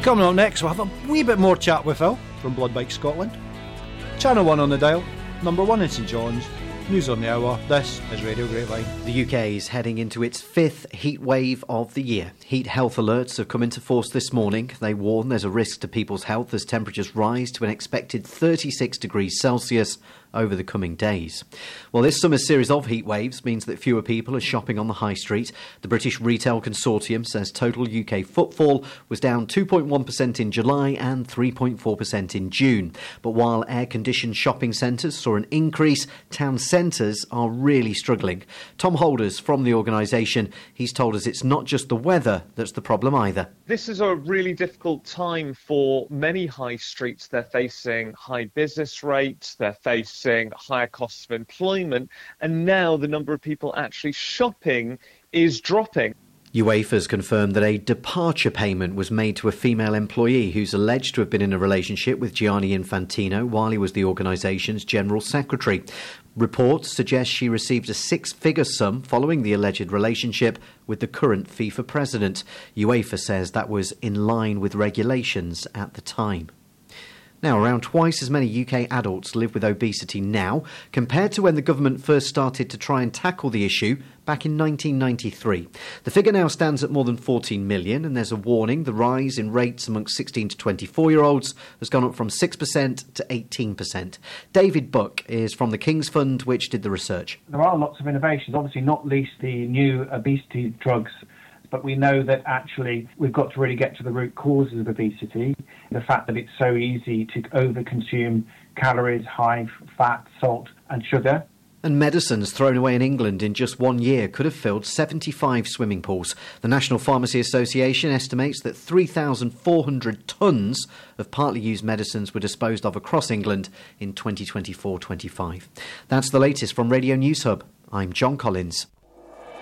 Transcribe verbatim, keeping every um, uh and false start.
Coming up next, we'll have a wee bit more chat with Phil from Blood Bike Scotland. Channel one on the dial, number one in St John's. News on the hour. This is Radio Grapevine. The U K is heading into its fifth heat wave of the year. Heat health alerts have come into force this morning. They warn there's a risk to people's health as temperatures rise to an expected thirty-six degrees Celsius over the coming days. Well, this summer's series of heat waves means that fewer people are shopping on the high street. The British Retail Consortium says total U K footfall was down two point one percent in July and three point four percent in June. But while air-conditioned shopping centres saw an increase, town centres are really struggling. Tom Holders from the organisation, he's told us it's not just the weather that's the problem either. This is a really difficult time for many high streets. They're facing high business rates, they're facing higher costs of employment, and now the number of people actually shopping is dropping. UEFA's confirmed that a departure payment was made to a female employee who's alleged to have been in a relationship with Gianni Infantino while he was the organisation's general secretary. Reports suggest she received a six-figure sum following the alleged relationship with the current FIFA president. UEFA says that was in line with regulations at the time. Now, around twice as many U K adults live with obesity now compared to when the government first started to try and tackle the issue back in nineteen ninety-three. The figure now stands at more than fourteen million, and there's a warning the rise in rates amongst sixteen to twenty-four-year-olds has gone up from six percent to eighteen percent. David Buck is from the King's Fund, which did the research. There are lots of innovations, obviously not least the new obesity drugs. But we know that actually we've got to really get to the root causes of obesity. The fact that it's so easy to overconsume calories, high fat, salt and sugar. And medicines thrown away in England in just one year could have filled seventy-five swimming pools. The National Pharmacy Association estimates that three thousand four hundred tonnes of partly used medicines were disposed of across England in twenty twenty-four twenty-five. That's the latest from Radio News Hub. I'm John Collins.